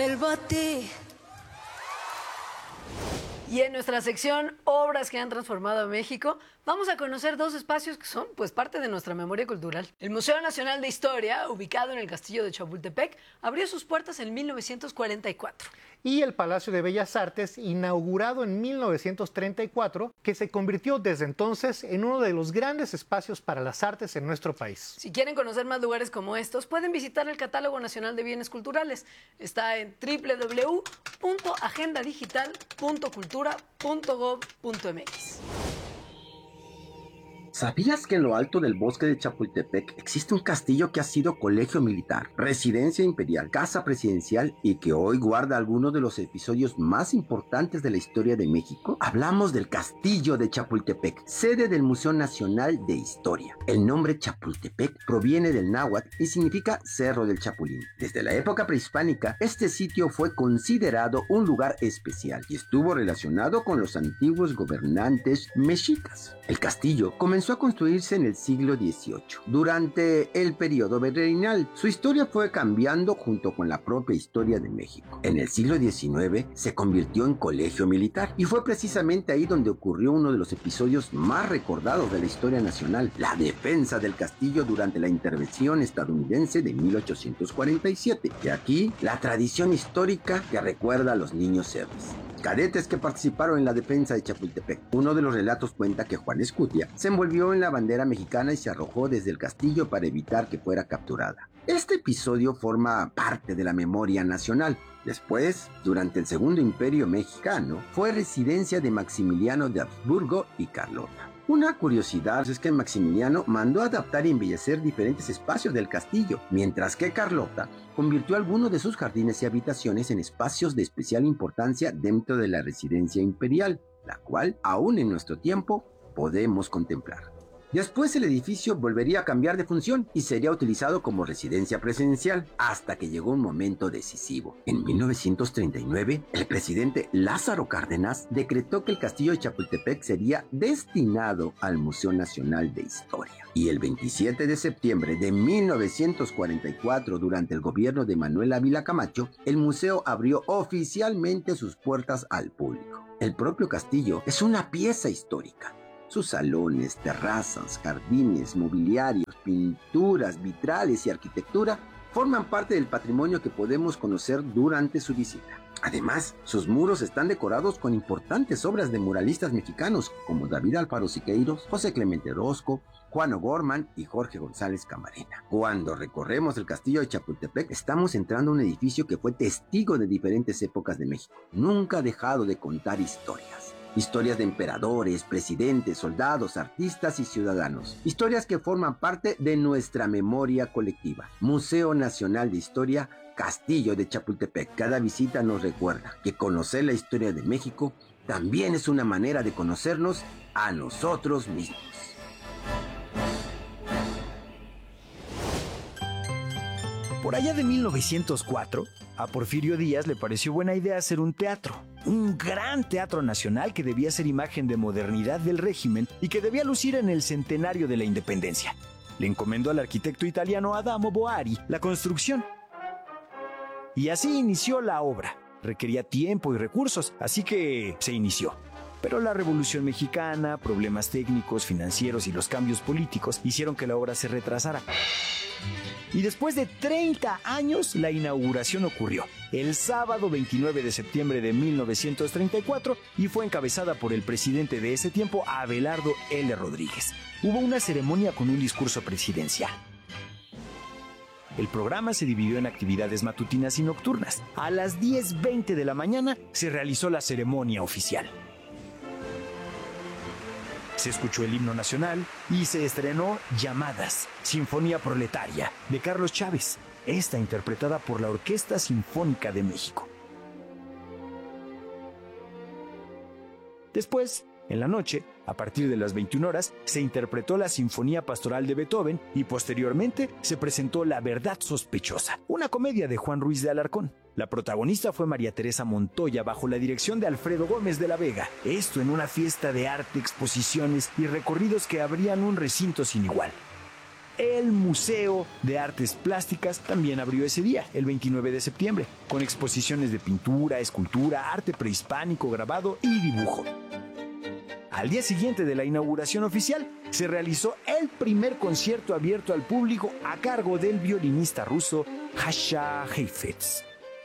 vuelvo a ti. Y en nuestra sección Obras que han transformado a México, vamos a conocer dos espacios que son pues parte de nuestra memoria cultural. El Museo Nacional de Historia, ubicado en el Castillo de Chapultepec, abrió sus puertas en 1944. Y el Palacio de Bellas Artes, inaugurado en 1934, que se convirtió desde entonces en uno de los grandes espacios para las artes en nuestro país. Si quieren conocer más lugares como estos, pueden visitar el Catálogo Nacional de Bienes Culturales. Está en www.agendadigital.cultura.gov.mx. ¿Sabías que en lo alto del bosque de Chapultepec existe un castillo que ha sido colegio militar, residencia imperial, casa presidencial y que hoy guarda algunos de los episodios más importantes de la historia de México? Hablamos del Castillo de Chapultepec, sede del Museo Nacional de Historia. El nombre Chapultepec proviene del náhuatl y significa Cerro del Chapulín. Desde la época prehispánica, este sitio fue considerado un lugar especial y estuvo relacionado con los antiguos gobernantes mexicas. El castillo comenzó a construirse en el siglo XVIII, durante el periodo virreinal. Su historia fue cambiando junto con la propia historia de México. En el siglo XIX se convirtió en colegio militar y fue precisamente ahí donde ocurrió uno de los episodios más recordados de la historia nacional, la defensa del castillo durante la intervención estadounidense de 1847. Y aquí la tradición histórica que recuerda a los niños héroes, cadetes que participaron en la defensa de Chapultepec. Uno de los relatos cuenta que Juan Escutia se envolvió en la bandera mexicana y se arrojó desde el castillo para evitar que fuera capturada. Este episodio forma parte de la memoria nacional. Después, durante el Segundo Imperio Mexicano, fue residencia de Maximiliano de Habsburgo y Carlota. Una curiosidad es que Maximiliano mandó adaptar y embellecer diferentes espacios del castillo, mientras que Carlota convirtió algunos de sus jardines y habitaciones en espacios de especial importancia dentro de la residencia imperial, la cual, aún en nuestro tiempo, podemos contemplar. Después el edificio volvería a cambiar de función y sería utilizado como residencia presidencial hasta que llegó un momento decisivo. En 1939, el presidente Lázaro Cárdenas decretó que el castillo de Chapultepec sería destinado al Museo Nacional de Historia. Y el 27 de septiembre de 1944, durante el gobierno de Manuel Ávila Camacho, el museo abrió oficialmente sus puertas al público. El propio castillo es una pieza histórica. Sus salones, terrazas, jardines, mobiliarios, pinturas, vitrales y arquitectura forman parte del patrimonio que podemos conocer durante su visita. Además, sus muros están decorados con importantes obras de muralistas mexicanos como David Alfaro Siqueiros, José Clemente Orozco, Juan O'Gorman y Jorge González Camarena. Cuando recorremos el castillo de Chapultepec, estamos entrando a un edificio que fue testigo de diferentes épocas de México. Nunca ha dejado de contar historias. Historias de emperadores, presidentes, soldados, artistas y ciudadanos. Historias que forman parte de nuestra memoria colectiva. Museo Nacional de Historia, Castillo de Chapultepec. Cada visita nos recuerda que conocer la historia de México también es una manera de conocernos a nosotros mismos. Por allá de 1904, a Porfirio Díaz le pareció buena idea hacer un teatro. Un gran teatro nacional que debía ser imagen de modernidad del régimen y que debía lucir en el centenario de la independencia. Le encomendó al arquitecto italiano Adamo Boari la construcción. Y así inició la obra. Requería tiempo y recursos, así que se inició. Pero la Revolución Mexicana, problemas técnicos, financieros y los cambios políticos hicieron que la obra se retrasara. Y después de 30 años, la inauguración ocurrió el sábado 29 de septiembre de 1934 y fue encabezada por el presidente de ese tiempo, Abelardo L. Rodríguez. Hubo una ceremonia con un discurso presidencial. El programa se dividió en actividades matutinas y nocturnas. A las 10:20 de la mañana se realizó la ceremonia oficial. Se escuchó el himno nacional y se estrenó Llamadas, Sinfonía Proletaria, de Carlos Chávez, esta interpretada por la Orquesta Sinfónica de México. Después, en la noche, a partir de las 21 horas, se interpretó la Sinfonía Pastoral de Beethoven y posteriormente se presentó La Verdad Sospechosa, una comedia de Juan Ruiz de Alarcón. La protagonista fue María Teresa Montoya bajo la dirección de Alfredo Gómez de la Vega. Esto en una fiesta de arte, exposiciones y recorridos que abrían un recinto sin igual. el Museo de Artes Plásticas también abrió ese día, el 29 de septiembre, con exposiciones de pintura, escultura, arte prehispánico, grabado y dibujo. Al día siguiente de la inauguración oficial, se realizó el primer concierto abierto al público a cargo del violinista ruso Jascha Heifetz.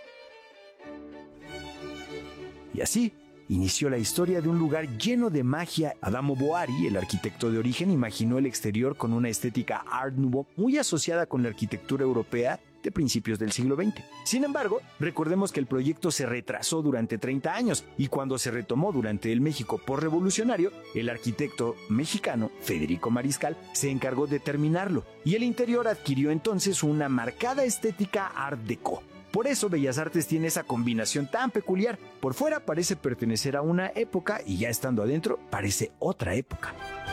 Y así inició la historia de un lugar lleno de magia. Adamo Boari, el arquitecto de origen, imaginó el exterior con una estética Art Nouveau muy asociada con la arquitectura europea de principios del siglo XX. Sin embargo, recordemos que el proyecto se retrasó durante 30 años y cuando se retomó durante el México postrevolucionario, el arquitecto mexicano Federico Mariscal se encargó de terminarlo y el interior adquirió entonces una marcada estética Art Deco. Por eso Bellas Artes tiene esa combinación tan peculiar. Por fuera parece pertenecer a una época y ya estando adentro parece otra época.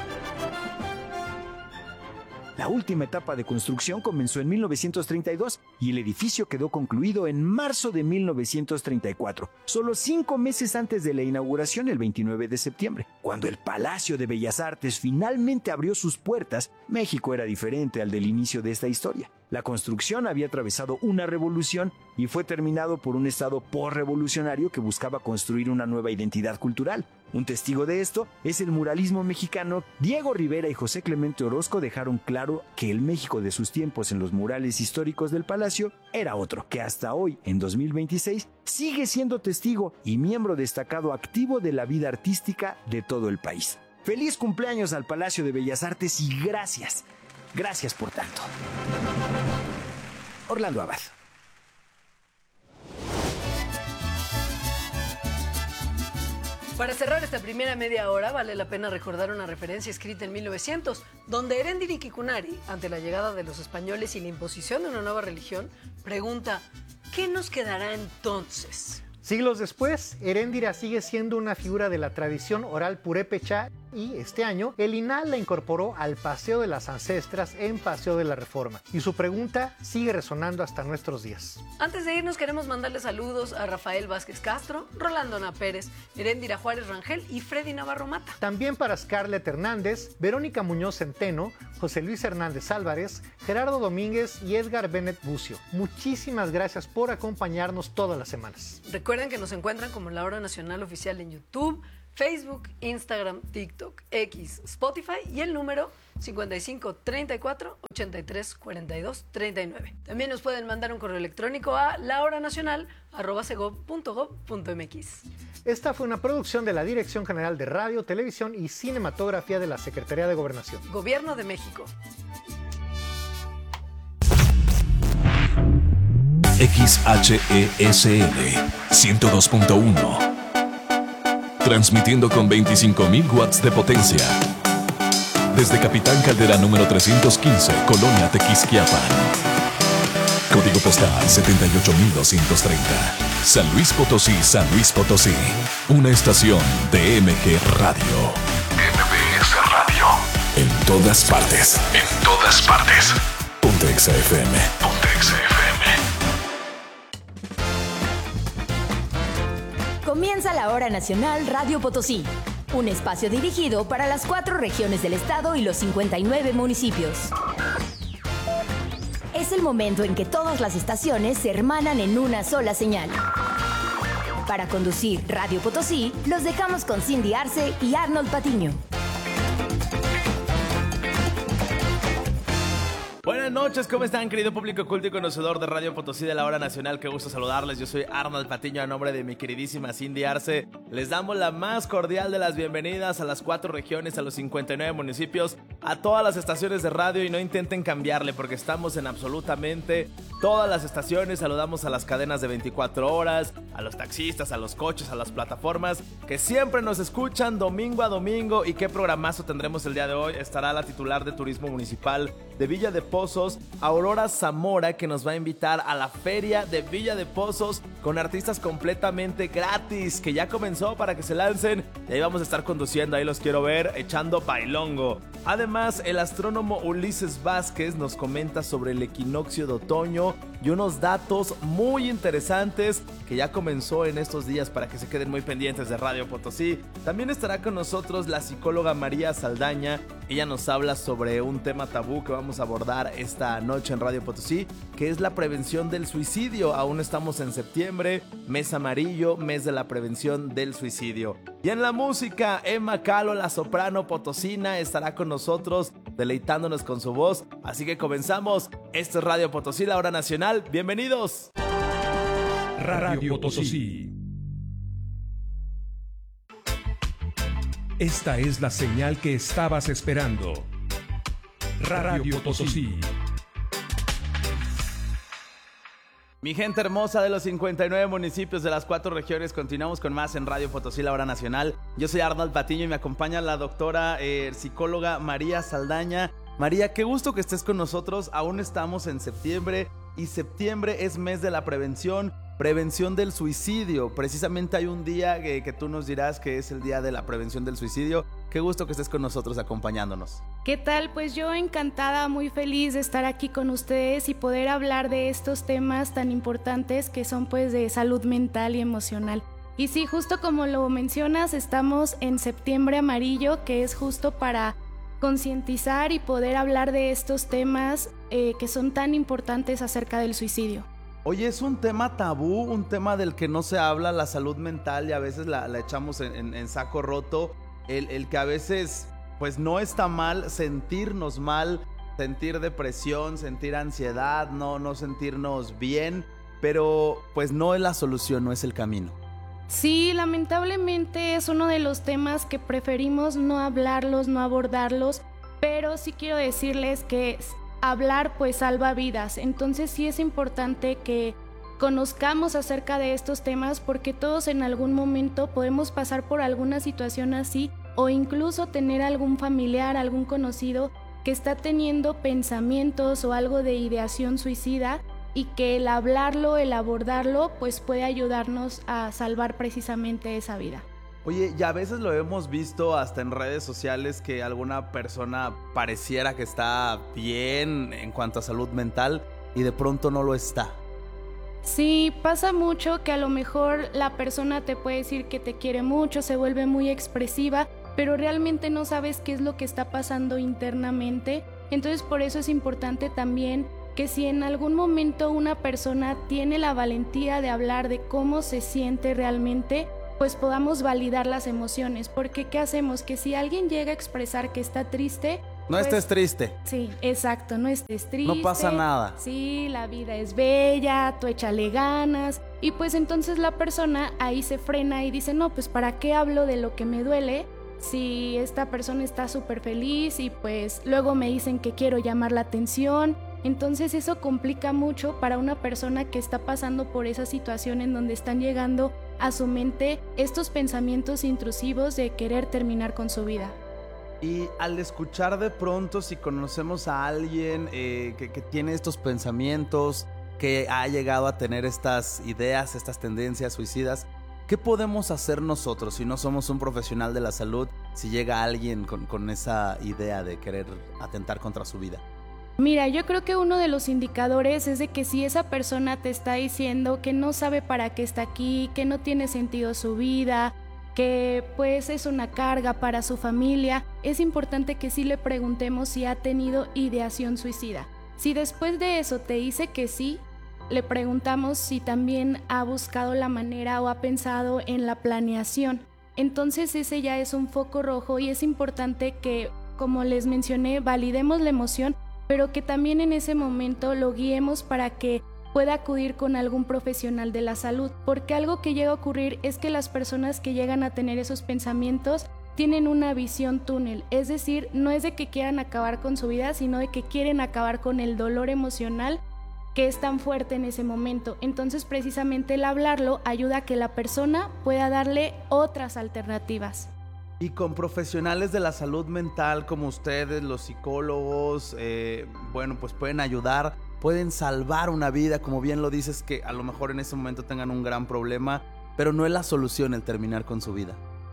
La última etapa de construcción comenzó en 1932 y el edificio quedó concluido en marzo de 1934, solo 5 meses antes de la inauguración el 29 de septiembre. Cuando el Palacio de Bellas Artes finalmente abrió sus puertas, México era diferente al del inicio de esta historia. La construcción había atravesado una revolución y fue terminado por un estado postrevolucionario que buscaba construir una nueva identidad cultural. Un testigo de esto es el muralismo mexicano. Diego Rivera y José Clemente Orozco dejaron claro que el México de sus tiempos en los murales históricos del Palacio era otro, que hasta hoy, en 2026, sigue siendo testigo y miembro destacado activo de la vida artística de todo el país. ¡Feliz cumpleaños al Palacio de Bellas Artes y gracias! Gracias por tanto. Orlando Abad. Para cerrar esta primera media hora, vale la pena recordar una referencia escrita en 1900, donde Erendira Kikunari, ante la llegada de los españoles y la imposición de una nueva religión, pregunta: ¿qué nos quedará entonces? Siglos después, Erendira sigue siendo una figura de la tradición oral purépecha y este año el INAH la incorporó al Paseo de las Ancestras en Paseo de la Reforma. Y su pregunta sigue resonando hasta nuestros días. Antes de irnos queremos mandarle saludos a Rafael Vázquez Castro, Rolando Ana Pérez, Erendira Juárez Rangel y Freddy Navarro Mata. También para Scarlett Hernández, Verónica Muñoz Centeno, José Luis Hernández Álvarez, Gerardo Domínguez y Edgar Bennett Bucio. Muchísimas gracias por acompañarnos todas las semanas. Recuerden que nos encuentran como La Hora Nacional Oficial en YouTube, Facebook, Instagram, TikTok, X, Spotify y el número 55 34 83 42 39. También nos pueden mandar un correo electrónico a lahoranacional@segov.gov.mx. Esta fue una producción de la Dirección General de Radio, Televisión y Cinematografía de la Secretaría de Gobernación. Gobierno de México. XHESL 102.1. Transmitiendo con 25.000 watts de potencia. Desde Capitán Caldera número 315, Colonia Tequisquiapan. Código postal 78230. San Luis Potosí, San Luis Potosí. Una estación de MG Radio. MBS Radio. En todas partes. En todas partes. Ponte XFM. Ponte XFM. Comienza la Hora Nacional Radio Potosí, un espacio dirigido para las 4 regiones del estado y los 59 municipios. Es el momento en que todas las estaciones se hermanan en una sola señal. Para conducir Radio Potosí, los dejamos con Cindy Arce y Arnold Patiño. Buenas noches, ¿cómo están, querido público culto y conocedor de Radio Potosí de la Hora Nacional? Qué gusto saludarles, yo soy Arnold Patiño a nombre de mi queridísima Cindy Arce. Les damos la más cordial de las bienvenidas a las 4 regiones, a los 59 municipios, a todas las estaciones de radio y no intenten cambiarle porque estamos en absolutamente todas las estaciones. Saludamos a las cadenas de 24 horas, a los taxistas, a los coches, a las plataformas que siempre nos escuchan domingo a domingo. Y qué programazo tendremos el día de hoy. Estará la titular de Turismo Municipal de Villa de Pozos, Aurora Zamora, que nos va a invitar a la feria de Villa de Pozos con artistas completamente gratis, que ya comenzó para que se lancen y ahí vamos a estar conduciendo, ahí los quiero ver echando bailongo. Además Además, el astrónomo Ulises Vázquez nos comenta sobre el equinoccio de otoño y unos datos muy interesantes que ya comenzó en estos días para que se queden muy pendientes de Radio Potosí. También estará con nosotros la psicóloga María Saldaña. Ella nos habla sobre un tema tabú que vamos a abordar esta noche en Radio Potosí, que es la prevención del suicidio. Aún estamos en septiembre, mes amarillo, mes de la prevención del suicidio. Y en la música, Emma Calo, la soprano potosina, estará con nosotros deleitándonos con su voz. Así que comenzamos. Esto es Radio Potosí, la hora nacional. ¡Bienvenidos! Radio Potosí. Esta es la señal que estabas esperando. Radio Potosí. Mi gente hermosa de los 59 municipios de las 4 regiones, continuamos con más en Radio Potosí, la hora nacional. Yo soy Arnold Patiño y me acompaña la doctora psicóloga María Saldaña. María, qué gusto que estés con nosotros. Aún estamos en septiembre y septiembre es mes de la prevención del suicidio. Precisamente hay un día que tú nos dirás que es el día de la prevención del suicidio. Qué gusto que estés con nosotros acompañándonos. ¿Qué tal? Pues yo encantada, muy feliz de estar aquí con ustedes y poder hablar de estos temas tan importantes que son pues de salud mental y emocional. Y sí, justo como lo mencionas, estamos en septiembre amarillo, que es justo para concientizar y poder hablar de estos temas que son tan importantes acerca del suicidio. Oye, es un tema tabú, un tema del que no se habla, la salud mental, y a veces la echamos en saco roto. El que a veces pues no está mal sentirnos mal, sentir depresión, sentir ansiedad, no sentirnos bien, pero pues no es la solución, no es el camino. Sí, lamentablemente es uno de los temas que preferimos no hablarlos, no abordarlos, pero sí quiero decirles que hablar pues salva vidas. Entonces sí es importante que conozcamos acerca de estos temas, porque todos en algún momento podemos pasar por alguna situación así, o incluso tener algún familiar, algún conocido que está teniendo pensamientos o algo de ideación suicida, y que el hablarlo, el abordarlo pues puede ayudarnos a salvar precisamente esa vida. Oye, y a veces lo hemos visto hasta en redes sociales que alguna persona pareciera que está bien en cuanto a salud mental y de pronto no lo está. Sí, pasa mucho que a lo mejor la persona te puede decir que te quiere mucho, se vuelve muy expresiva, pero realmente no sabes qué es lo que está pasando internamente. Entonces por eso es importante también que si en algún momento una persona tiene la valentía de hablar de cómo se siente realmente, pues podamos validar las emociones. Porque ¿qué hacemos? Que si alguien llega a expresar que está triste, no pues, estés triste. Sí, exacto, no estés triste. No pasa nada. Sí, la vida es bella, tú échale ganas. Y pues entonces la persona ahí se frena y dice, no, pues ¿para qué hablo de lo que me duele? Si esta persona está súper feliz y pues luego me dicen que quiero llamar la atención. Entonces eso complica mucho para una persona que está pasando por esa situación en donde están llegando a su mente estos pensamientos intrusivos de querer terminar con su vida. Y al escuchar de pronto, si conocemos a alguien que tiene estos pensamientos, que ha llegado a tener estas ideas, estas tendencias suicidas, ¿qué podemos hacer nosotros si no somos un profesional de la salud, si llega alguien con esa idea de querer atentar contra su vida? Mira, yo creo que uno de los indicadores es de que si esa persona te está diciendo que no sabe para qué está aquí, que no tiene sentido su vida, que pues es una carga para su familia, es importante que sí le preguntemos si ha tenido ideación suicida. Si después de eso te dice que sí, le preguntamos si también ha buscado la manera o ha pensado en la planeación. Entonces ese ya es un foco rojo y es importante que, como les mencioné, validemos la emoción, pero que también en ese momento lo guiemos para que pueda acudir con algún profesional de la salud, porque algo que llega a ocurrir es que las personas que llegan a tener esos pensamientos tienen una visión túnel, es decir, no es de que quieran acabar con su vida, sino de que quieren acabar con el dolor emocional que es tan fuerte en ese momento. Entonces precisamente el hablarlo ayuda a que la persona pueda darle otras alternativas. Y con profesionales de la salud mental como ustedes, los psicólogos, bueno, pues pueden ayudar, pueden salvar una vida, como bien lo dices, que a lo mejor en ese momento tengan un gran problema, pero no es la solución el terminar con su vida.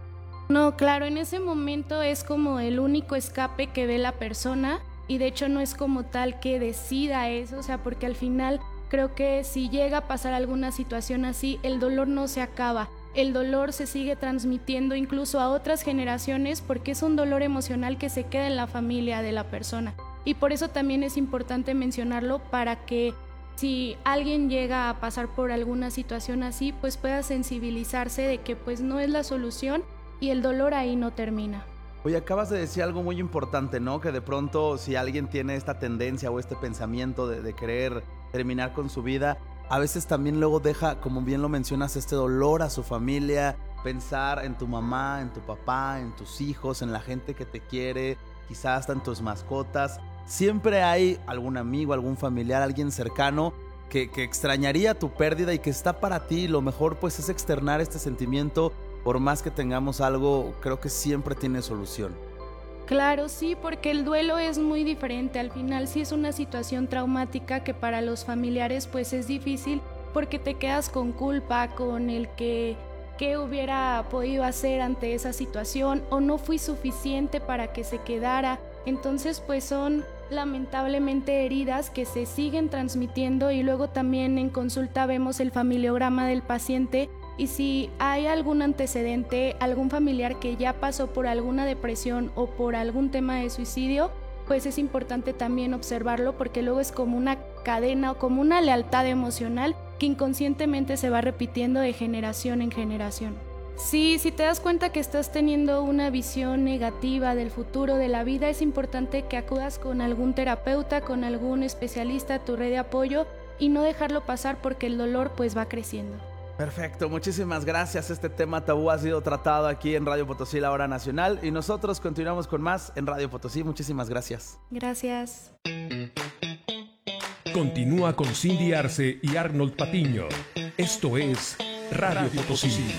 No, claro, en ese momento es como el único escape que ve la persona y de hecho no es como tal que decida eso, o sea, porque al final creo que si llega a pasar alguna situación así, el dolor no se acaba. El dolor se sigue transmitiendo incluso a otras generaciones porque es un dolor emocional que se queda en la familia de la persona. Y por eso también es importante mencionarlo para que si alguien llega a pasar por alguna situación así, pues pueda sensibilizarse de que pues no es la solución y el dolor ahí no termina. Oye, acabas de decir algo muy importante, ¿no? Que de pronto si alguien tiene esta tendencia o este pensamiento de querer terminar con su vida, a veces también luego deja, como bien lo mencionas, este dolor a su familia, pensar en tu mamá, en tu papá, en tus hijos, en la gente que te quiere, quizás hasta en tus mascotas. Siempre hay algún amigo, algún familiar, alguien cercano que extrañaría tu pérdida y que está para ti. Lo mejor pues es externar este sentimiento. Por más que tengamos algo, creo que siempre tiene solución. Claro, sí, porque el duelo es muy diferente. Al final sí es una situación traumática que para los familiares pues es difícil porque te quedas con culpa, con el que qué hubiera podido hacer ante esa situación o no fui suficiente para que se quedara. Entonces pues son lamentablemente heridas que se siguen transmitiendo y luego también en consulta vemos el familiograma del paciente. Y si hay algún antecedente, algún familiar que ya pasó por alguna depresión o por algún tema de suicidio, pues es importante también observarlo porque luego es como una cadena o como una lealtad emocional que inconscientemente se va repitiendo de generación en generación. Sí, si te das cuenta que estás teniendo una visión negativa del futuro de la vida, es importante que acudas con algún terapeuta, con algún especialista, tu red de apoyo y no dejarlo pasar porque el dolor pues va creciendo. Perfecto, muchísimas gracias. Este tema tabú ha sido tratado aquí en Radio Potosí, la hora nacional, y nosotros continuamos con más en Radio Potosí. Muchísimas gracias. Gracias. Continúa con Cindy Arce y Arnold Patiño. Esto es Radio Potosí.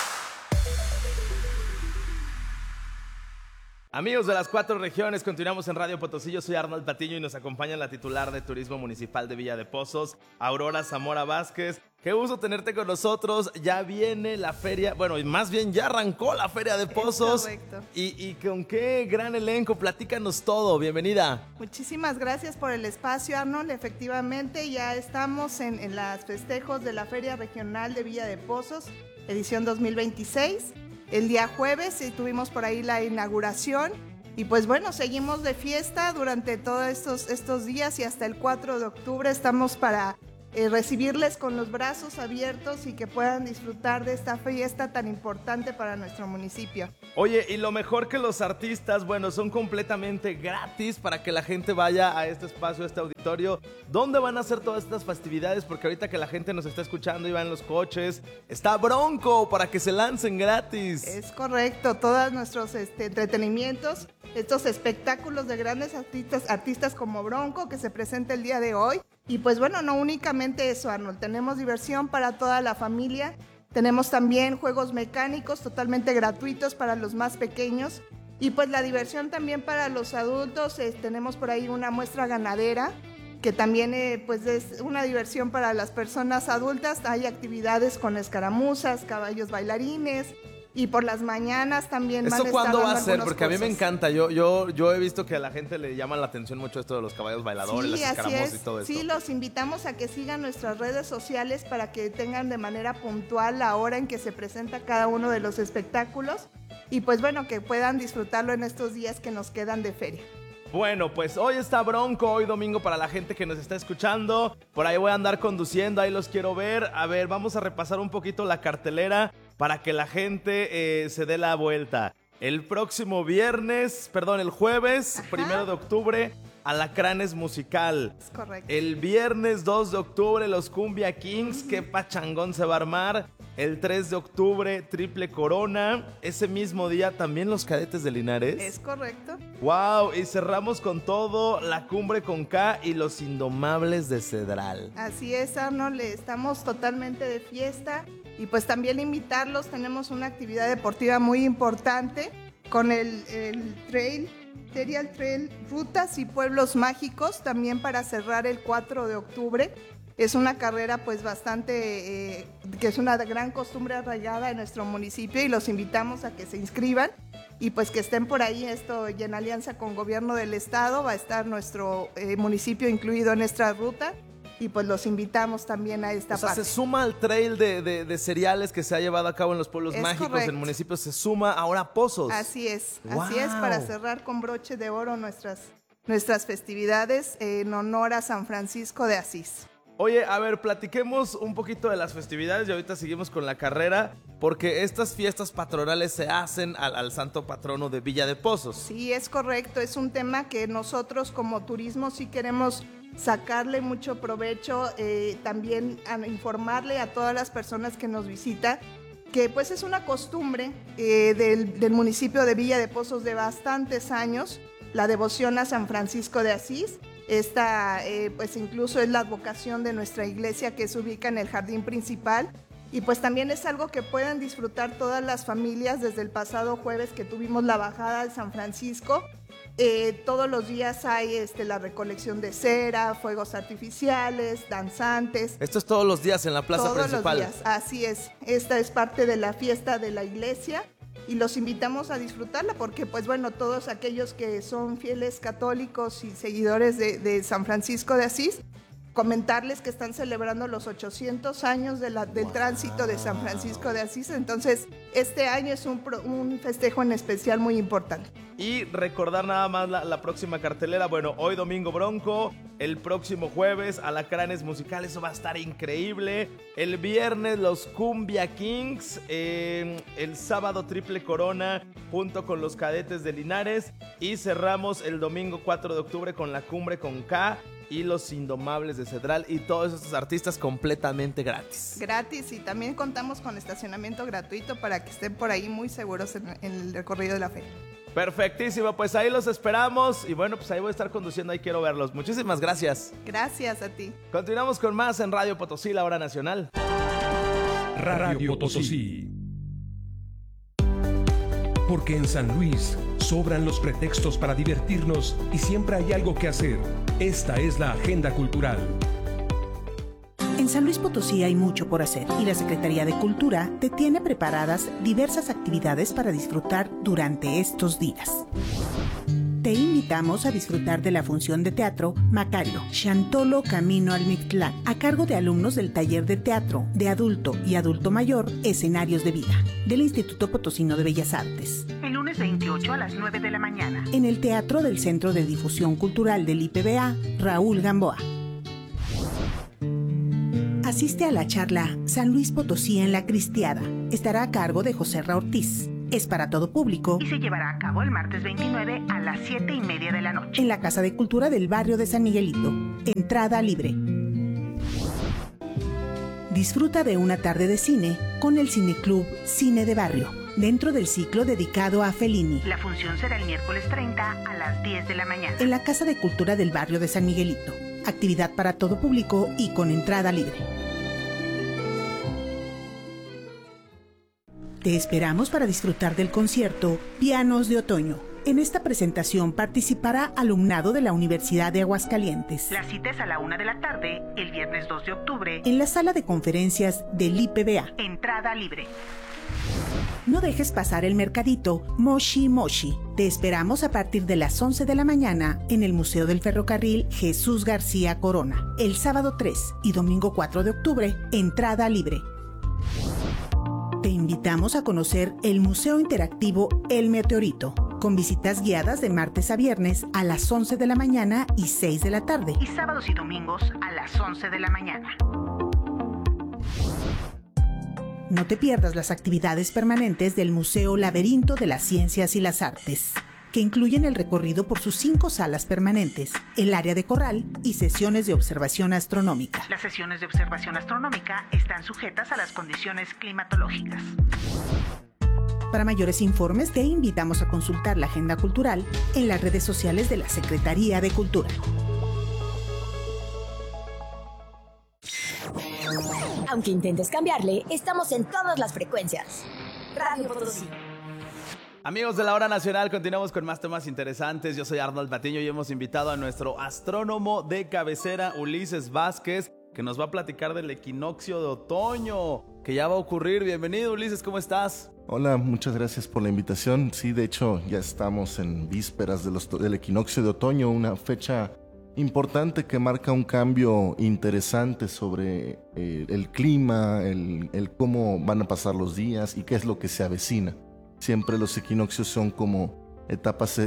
Amigos de las 4 regiones, continuamos en Radio Potosí. Yo soy Arnold Patiño y nos acompaña la titular de Turismo Municipal de Villa de Pozos, Aurora Zamora Vázquez. Qué gusto tenerte con nosotros. Ya viene la feria, bueno, más bien ya arrancó la Feria de Pozos. Correcto. Y con qué gran elenco, platícanos todo. Bienvenida. Muchísimas gracias por el espacio, Arnold. Efectivamente, ya estamos en los festejos de la Feria Regional de Villa de Pozos, edición 2026. El día jueves tuvimos por ahí la inauguración y pues bueno, seguimos de fiesta durante todos estos días y hasta el 4 de octubre estamos para recibirles con los brazos abiertos y que puedan disfrutar de esta fiesta tan importante para nuestro municipio. Oye, y lo mejor que los artistas, bueno, son completamente gratis para que la gente vaya a este espacio, a este auditorio. ¿Dónde van a hacer todas estas festividades? Porque ahorita que la gente nos está escuchando y va en los coches, está Bronco para que se lancen gratis. Es correcto, todos nuestros entretenimientos, estos espectáculos de grandes artistas como Bronco que se presenta el día de hoy. Y pues bueno, no únicamente eso, Arnold, tenemos diversión para toda la familia, tenemos también juegos mecánicos totalmente gratuitos para los más pequeños y pues la diversión también para los adultos, tenemos por ahí una muestra ganadera que también pues es una diversión para las personas adultas, hay actividades con escaramuzas, caballos bailarines. Y por las mañanas también van a estar ¿Eso cuándo va a ser? Porque cosas. A mí me encanta. Yo he visto que a la gente le llama la atención mucho esto de los caballos bailadores, sí, las escaramuzas y todo esto. Sí, los invitamos a que sigan nuestras redes sociales para que tengan de manera puntual la hora en que se presenta cada uno de los espectáculos. Y pues bueno, que puedan disfrutarlo en estos días que nos quedan de feria. Bueno, pues hoy está Bronco, hoy domingo para la gente que nos está escuchando. Por ahí voy a andar conduciendo, ahí los quiero ver. A ver, vamos a repasar un poquito la cartelera para que la gente se dé la vuelta. El jueves, 1 de octubre, Alacranes Musical. Es correcto. El viernes 2 de octubre, los Cumbia Kings, qué pachangón se va a armar. El 3 de octubre, Triple Corona. Ese mismo día también los Cadetes de Linares. Es correcto. ¡Wow! Y cerramos con todo, la Cumbre con K y los Indomables de Cedral. Así es, Arnold, estamos totalmente de fiesta. Y pues también invitarlos, tenemos una actividad deportiva muy importante con el Serial Trail Rutas y Pueblos Mágicos, también para cerrar el 4 de octubre. Es una carrera pues bastante, que es una gran costumbre arraigada en nuestro municipio y los invitamos a que se inscriban y pues que estén por ahí. Esto y en alianza con Gobierno del Estado va a estar nuestro municipio incluido en esta ruta. Y pues los invitamos también a esta parte. Se suma al trail de cereales que se ha llevado a cabo en los pueblos mágicos, correcto. en municipios, se suma ahora Pozos. Así es, ¡Wow! Así es, para cerrar con broche de oro nuestras festividades en honor a San Francisco de Asís. Oye, a ver, platiquemos un poquito de las festividades y ahorita seguimos con la carrera, porque estas fiestas patronales se hacen al santo patrono de Villa de Pozos. Sí, es correcto, es un tema que nosotros como turismo sí queremos sacarle mucho provecho, también a informarle a todas las personas que nos visitan, que pues es una costumbre del municipio de Villa de Pozos de bastantes años, la devoción a San Francisco de Asís. Esta pues incluso es la advocación de nuestra iglesia que se ubica en el jardín principal y pues también es algo que puedan disfrutar todas las familias desde el pasado jueves que tuvimos la bajada de San Francisco. Todos los días hay la recolección de cera, fuegos artificiales, danzantes. Esto es todos los días en la plaza principal. Todos los días, así es. Esta es parte de la fiesta de la iglesia y los invitamos a disfrutarla porque, pues bueno, todos aquellos que son fieles católicos y seguidores de San Francisco de Asís, comentarles que están celebrando los 800 años del tránsito de San Francisco de Asís. Entonces, este año es un festejo en especial muy importante. Y recordar nada más la próxima cartelera. Bueno, hoy domingo Bronco, el próximo jueves Alacranes Musical, eso va a estar increíble. El viernes los Cumbia Kings, el sábado Triple Corona junto con los Cadetes de Linares y cerramos el domingo 4 de octubre con la Cumbre con K y los Indomables de Cedral y todos estos artistas completamente gratis. Gratis, y también contamos con estacionamiento gratuito para que estén por ahí muy seguros en el recorrido de la feria. Perfectísimo, pues ahí los esperamos y bueno, pues ahí voy a estar conduciendo, ahí quiero verlos. Muchísimas gracias. Gracias a ti. Continuamos con más en Radio Potosí, la hora nacional. Radio Potosí. Porque en San Luis sobran los pretextos para divertirnos y siempre hay algo que hacer. Esta es la agenda cultural. En San Luis Potosí hay mucho por hacer y la Secretaría de Cultura te tiene preparadas diversas actividades para disfrutar durante estos días. Te invitamos a disfrutar de la función de teatro Macario, Chantolo Camino al Mictlán, a cargo de alumnos del taller de teatro de adulto y adulto mayor, Escenarios de Vida, del Instituto Potosino de Bellas Artes. El lunes 28 a las 9 de la mañana. En el Teatro del Centro de Difusión Cultural del IPBA, Raúl Gamboa. Asiste a la charla San Luis Potosí en la Cristiada. Estará a cargo de José Ra Ortiz. Es para todo público y se llevará a cabo el martes 29 a las 7:30 de la noche en la Casa de Cultura del barrio de San Miguelito. Entrada libre. Disfruta de una tarde de cine con el Cineclub Cine de Barrio, dentro del ciclo dedicado a Fellini. La función será el miércoles 30 a las 10 de la mañana en la Casa de Cultura del barrio de San Miguelito. Actividad para todo público y con entrada libre. Te esperamos para disfrutar del concierto Pianos de Otoño. En esta presentación participará alumnado de la Universidad de Aguascalientes. La cita es a la 1 de la tarde, el viernes 2 de octubre, en la sala de conferencias del IPBA. Entrada libre. No dejes pasar el mercadito Moshi Moshi. Te esperamos a partir de las 11 de la mañana en el Museo del Ferrocarril Jesús García Corona. El sábado 3 y domingo 4 de octubre, entrada libre. Te invitamos a conocer el Museo Interactivo El Meteorito, con visitas guiadas de martes a viernes a las 11 de la mañana y 6 de la tarde. Y sábados y domingos a las 11 de la mañana. No te pierdas las actividades permanentes del Museo Laberinto de las Ciencias y las Artes, que incluyen el recorrido por sus 5 salas permanentes, el área de corral y sesiones de observación astronómica. Las sesiones de observación astronómica están sujetas a las condiciones climatológicas. Para mayores informes, te invitamos a consultar la agenda cultural en las redes sociales de la Secretaría de Cultura. Aunque intentes cambiarle, estamos en todas las frecuencias. Radio Potosí. Amigos de la Hora Nacional, continuamos con más temas interesantes. Yo soy Arnold Patiño y hemos invitado a nuestro astrónomo de cabecera, Ulises Vázquez, que nos va a platicar del equinoccio de otoño, que ya va a ocurrir. Bienvenido, Ulises, ¿cómo estás? Hola, muchas gracias por la invitación. Sí, de hecho, ya estamos en vísperas del equinoccio de otoño, una fecha importante que marca un cambio interesante sobre el clima, el cómo van a pasar los días y qué es lo que se avecina. Siempre los equinoccios son como etapas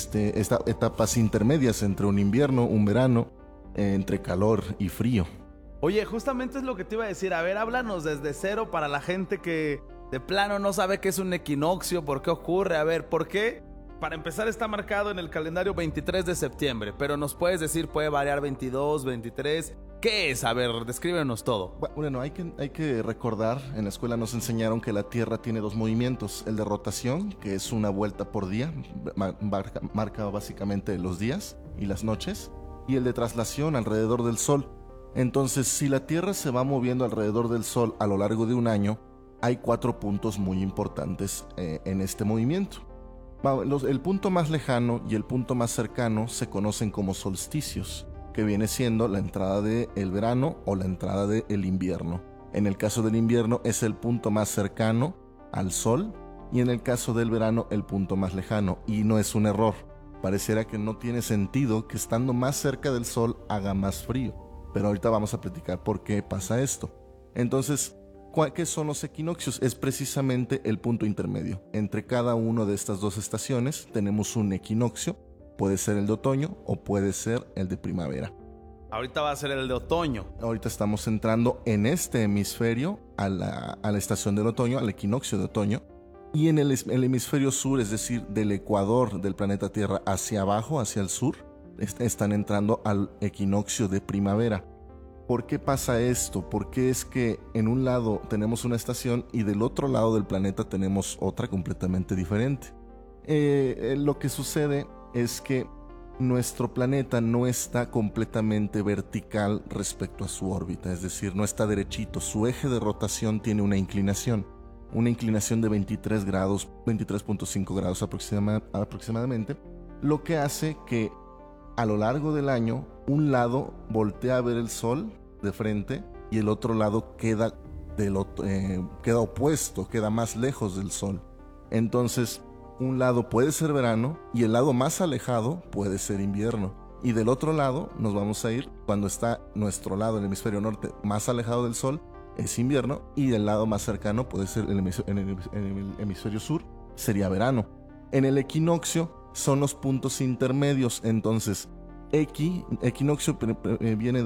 intermedias entre un invierno, un verano, entre calor y frío. Oye, justamente es lo que te iba a decir. A ver, háblanos desde cero para la gente que de plano no sabe qué es un equinoccio, por qué ocurre. A ver, ¿por qué? Para empezar, está marcado en el calendario 23 de septiembre, pero nos puedes decir, puede variar 22, 23. ¿Qué es? A ver, descríbenos todo. Bueno, hay que recordar, en la escuela nos enseñaron que la Tierra tiene dos movimientos. El de rotación, que es una vuelta por día, marca básicamente los días y las noches, y el de traslación alrededor del Sol. Entonces, si la Tierra se va moviendo alrededor del Sol a lo largo de un año, hay 4 puntos muy importantes en este movimiento. El punto más lejano y el punto más cercano se conocen como solsticios, que viene siendo la entrada del verano o la entrada del invierno. En el caso del invierno es el punto más cercano al Sol y en el caso del verano el punto más lejano. Y no es un error. Pareciera que no tiene sentido que estando más cerca del Sol haga más frío. Pero ahorita vamos a platicar por qué pasa esto. Entonces, ¿qué son los equinoccios? Es precisamente el punto intermedio. Entre cada una de estas dos estaciones tenemos un equinoccio. Puede ser el de otoño o puede ser el de primavera. Ahorita va a ser el de otoño. Ahorita estamos entrando en este hemisferio a la estación del otoño, al equinoccio de otoño. Y en el hemisferio sur, es decir, del ecuador del planeta Tierra hacia abajo, hacia el sur, están entrando al equinoccio de primavera. ¿Por qué pasa esto? ¿Por qué es que en un lado tenemos una estación y del otro lado del planeta tenemos otra completamente diferente? Lo que sucede es que nuestro planeta no está completamente vertical respecto a su órbita, es decir, no está derechito. Su eje de rotación tiene una inclinación de 23 grados, 23.5 grados aproximadamente, lo que hace que a lo largo del año un lado voltea a ver el Sol de frente y el otro lado queda opuesto, queda más lejos del Sol. Entonces, un lado puede ser verano y el lado más alejado puede ser invierno. Y del otro lado nos vamos a ir cuando está nuestro lado, el hemisferio norte, más alejado del Sol, es invierno, y el lado más cercano puede ser el hemisferio sur, sería verano. En el equinoccio son los puntos intermedios. Entonces, equinoccio viene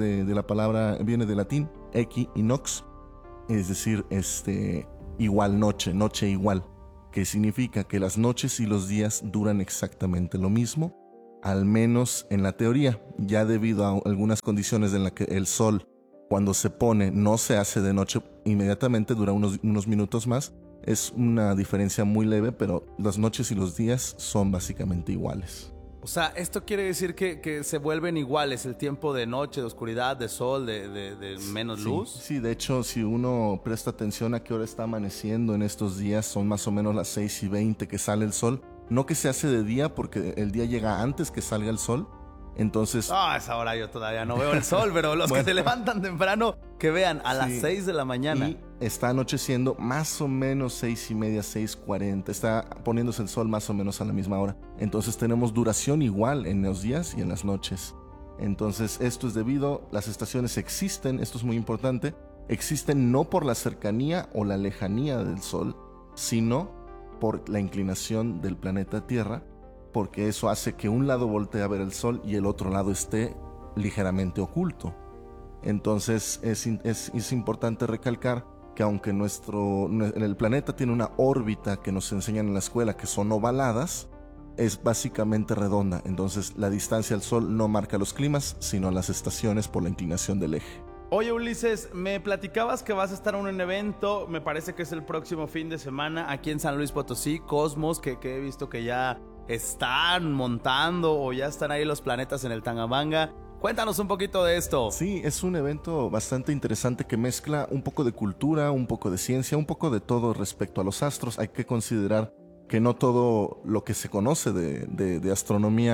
viene del latín equi y nox, es decir, igual noche igual, que significa que las noches y los días duran exactamente lo mismo, al menos en la teoría, ya debido a algunas condiciones en las que el Sol, cuando se pone, no se hace de noche inmediatamente, dura unos minutos más. Es una diferencia muy leve, pero las noches y los días son básicamente iguales. O sea, esto quiere decir que se vuelven iguales el tiempo de noche, de oscuridad, de sol, de menos luz. Sí, de hecho, si uno presta atención a qué hora está amaneciendo en estos días, son más o menos las 6:20 que sale el sol. No que se hace de día, porque el día llega antes que salga el sol. Entonces... a esa hora yo todavía no veo el sol, pero los que se levantan temprano, que vean, a las 6 de la mañana. Y está anocheciendo más o menos 6:30, 6:40. Está poniéndose el sol más o menos a la misma hora. Entonces tenemos duración igual en los días y en las noches. Entonces esto es debido, las estaciones existen, esto es muy importante, existen no por la cercanía o la lejanía del sol, sino por la inclinación del planeta Tierra, porque eso hace que un lado voltee a ver el sol y el otro lado esté ligeramente oculto. Entonces es importante recalcar que aunque el planeta tiene una órbita que nos enseñan en la escuela que son ovaladas, es básicamente redonda. Entonces la distancia al Sol no marca los climas, sino las estaciones por la inclinación del eje. Oye, Ulises, me platicabas que vas a estar en un evento, me parece que es el próximo fin de semana aquí en San Luis Potosí, Cosmos, que he visto que ya están montando o ya están ahí los planetas en el Tangamanga. Cuéntanos un poquito de esto. Sí, es un evento bastante interesante que mezcla un poco de cultura, un poco de ciencia, un poco de todo respecto a los astros. Hay que considerar que no todo lo que se conoce de astronomía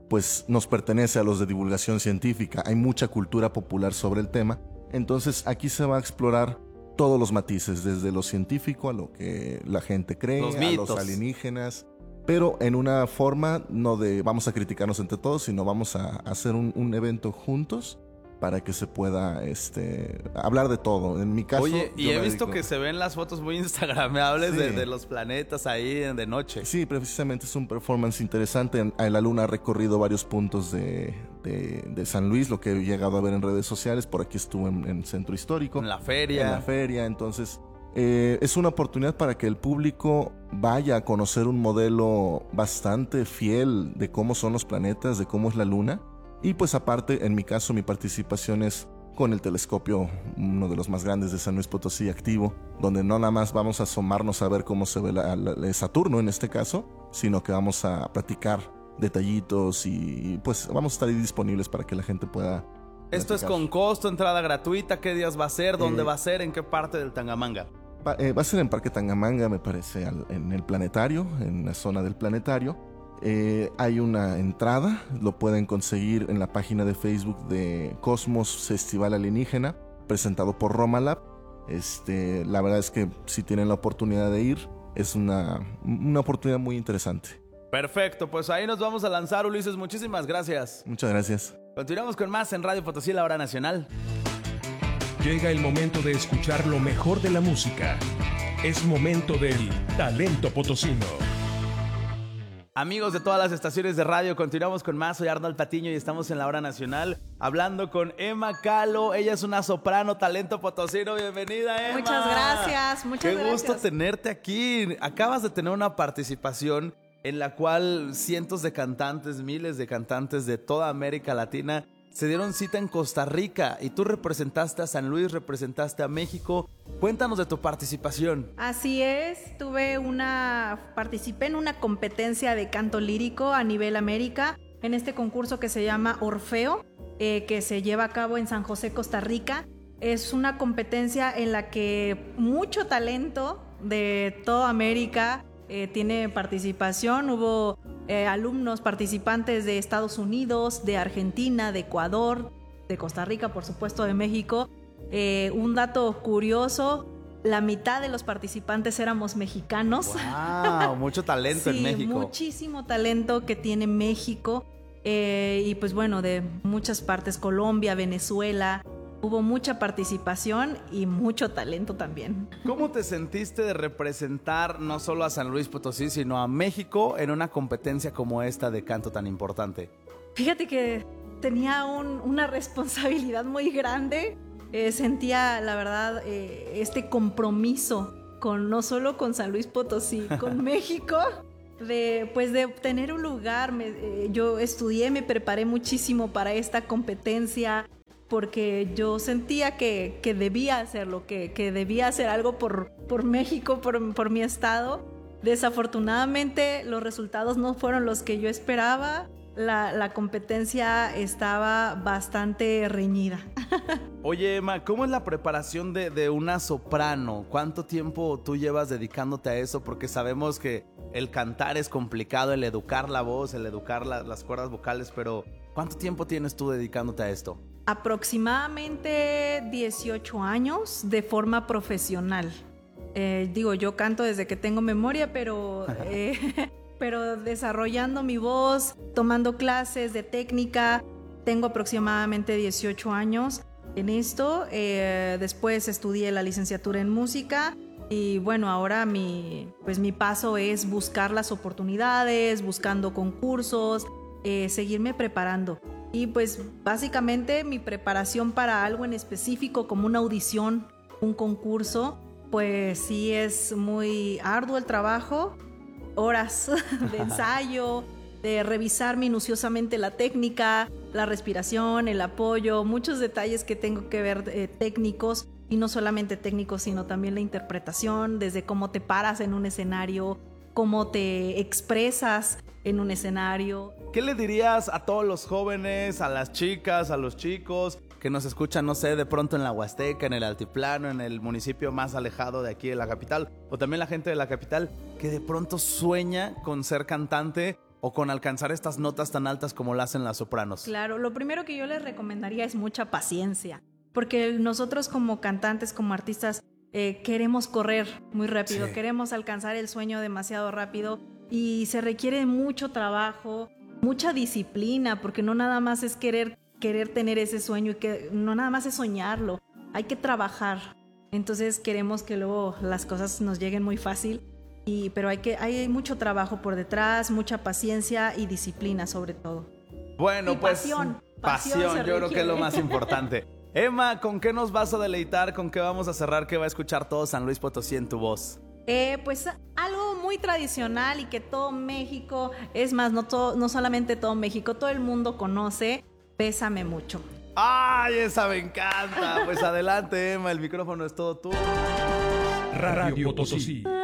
pues nos pertenece a los de divulgación científica. Hay mucha cultura popular sobre el tema. Entonces aquí se va a explorar todos los matices, desde lo científico a lo que la gente cree, los a mitos, los alienígenas, pero en una forma no de vamos a criticarnos entre todos, sino vamos a hacer un evento juntos para que se pueda hablar de todo. En mi caso... Oye, y he visto que se ven las fotos muy instagramables sí, de los planetas ahí de noche. Sí, precisamente es un performance interesante. La Luna ha recorrido varios puntos de San Luis, lo que he llegado a ver en redes sociales. Por aquí estuve en Centro Histórico. En la feria. Entonces... es una oportunidad para que el público vaya a conocer un modelo bastante fiel de cómo son los planetas, de cómo es la Luna. Y pues aparte, en mi caso, mi participación es con el telescopio, uno de los más grandes de San Luis Potosí, activo, donde no nada más vamos a asomarnos a ver cómo se ve Saturno en este caso, sino que vamos a platicar detallitos y pues vamos a estar ahí disponibles para que la gente pueda... ¿Esto es con costo, entrada gratuita? ¿Qué días va a ser? ¿Dónde va a ser? ¿En qué parte del Tangamanga? Va a ser en Parque Tangamanga, me parece, en el planetario, en la zona del planetario. Hay una entrada, lo pueden conseguir en la página de Facebook de Cosmos Festival Alienígena, presentado por Romalab. La verdad es que si tienen la oportunidad de ir, es una oportunidad muy interesante. Perfecto, pues ahí nos vamos a lanzar, Ulises. Muchísimas gracias. Muchas gracias. Continuamos con más en Radio Potosí, la hora nacional. Llega el momento de escuchar lo mejor de la música. Es momento del talento potosino. Amigos de todas las estaciones de radio, continuamos con más. Soy Arnold Patiño y estamos en la hora nacional hablando con Emma Calo. Ella es una soprano, talento potosino. Bienvenida, Emma. Muchas gracias, muchas gracias. Qué gusto tenerte aquí. Acabas de tener una participación en la cual cientos de cantantes, miles de cantantes de toda América Latina se dieron cita en Costa Rica y tú representaste a San Luis, representaste a México. Cuéntanos de tu participación. Así es, participé en una competencia de canto lírico a nivel América en este concurso que se llama Orfeo, que se lleva a cabo en San José, Costa Rica. Es una competencia en la que mucho talento de toda América tiene participación. Hubo alumnos participantes de Estados Unidos, de Argentina, de Ecuador, de Costa Rica, por supuesto, de México. Un dato curioso, la mitad de los participantes éramos mexicanos. ¡Wow! Mucho talento sí, en México. Muchísimo talento que tiene México. Y pues bueno, de muchas partes, Colombia, Venezuela. Hubo mucha participación y mucho talento también. ¿Cómo te sentiste de representar no solo a San Luis Potosí, sino a México en una competencia como esta de canto tan importante? Fíjate que tenía una responsabilidad muy grande. Sentía, la verdad, este compromiso no solo con San Luis Potosí, con México, de obtener un lugar. Yo estudié, me preparé muchísimo para esta competencia, porque yo sentía que debía hacerlo, que debía hacer algo por México, por mi estado. Desafortunadamente los resultados no fueron los que yo esperaba. La competencia estaba bastante reñida. Oye, Emma, ¿cómo es la preparación de una soprano? ¿Cuánto tiempo tú llevas dedicándote a eso? Porque sabemos que el cantar es complicado, el educar la voz, el educar las cuerdas vocales, pero ¿cuánto tiempo tienes tú dedicándote a esto? Aproximadamente 18 años de forma profesional. Yo canto desde que tengo memoria, pero desarrollando mi voz, tomando clases de técnica. Tengo aproximadamente 18 años en esto. Después estudié la licenciatura en música y bueno, ahora mi paso es buscar las oportunidades, buscando concursos, seguirme preparando. Y pues básicamente mi preparación para algo en específico, como una audición, un concurso, pues sí es muy arduo el trabajo, horas de ensayo, de revisar minuciosamente la técnica, la respiración, el apoyo, muchos detalles que tengo que ver técnicos, y no solamente técnicos, sino también la interpretación, desde cómo te paras en un escenario, cómo te expresas en un escenario. ¿Qué le dirías a todos los jóvenes, a las chicas, a los chicos que nos escuchan, no sé, de pronto en la Huasteca, en el Altiplano, en el municipio más alejado de aquí de la capital, o también la gente de la capital que de pronto sueña con ser cantante o con alcanzar estas notas tan altas como lo hacen las sopranos? Claro, lo primero que yo les recomendaría es mucha paciencia, porque nosotros como cantantes, como artistas, queremos correr muy rápido, queremos alcanzar el sueño demasiado rápido y se requiere mucho trabajo, mucha disciplina, porque no nada más es querer tener ese sueño y que no nada más es soñarlo, hay que trabajar. Entonces queremos que luego las cosas nos lleguen muy fácil, pero hay mucho trabajo por detrás, mucha paciencia y disciplina sobre todo. Bueno, y pues pasión, yo creo que es lo más importante. Emma, ¿con qué nos vas a deleitar? ¿Con qué vamos a cerrar? ¿Qué va a escuchar todo San Luis Potosí en tu voz? Pues algo muy tradicional y que todo México, es más, no solamente todo México, todo el mundo conoce, Bésame Mucho. ¡Ay, esa me encanta! Pues adelante, Emma, el micrófono es todo tuyo. Radio Potosí.